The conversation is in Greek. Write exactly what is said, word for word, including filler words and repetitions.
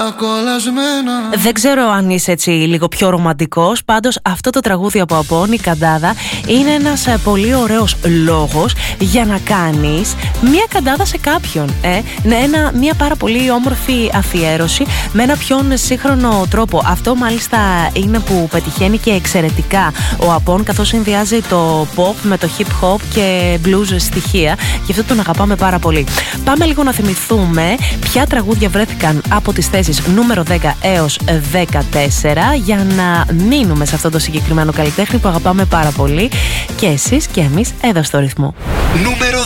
κολλασμένα. Δεν ξέρω αν είσαι έτσι λίγο πιο ρομαντικός. Πάντως αυτό το τραγούδι από Απόν, η Καντάδα, είναι ένας πολύ ωραίος λόγος για να κάνεις μια καντάδα σε κάποιον. Ε? Ένα, μια πάρα πολύ όμορφη αφιέρωση με ένα πιο σύγχρονο τρόπο. Αυτό μάλιστα είναι που πετυχαίνει και εξαιρετικά ο Απόν, καθώς συνδυάζει το pop με το hip hop και blues στοιχεία. Γι' αυτό τον αγαπάμε πάρα πολύ. Πάμε λίγο να θυμηθούμε ποια τραγούδια βρέθηκαν από τις θέσεις νούμερο δέκα έως δεκατέσσερα για να μείνουμε σε αυτό το συγκεκριμένο καλλιτέχνη που αγαπάμε πάρα πολύ και εσείς και εμείς εδώ στο Ρυθμό. Νούμερο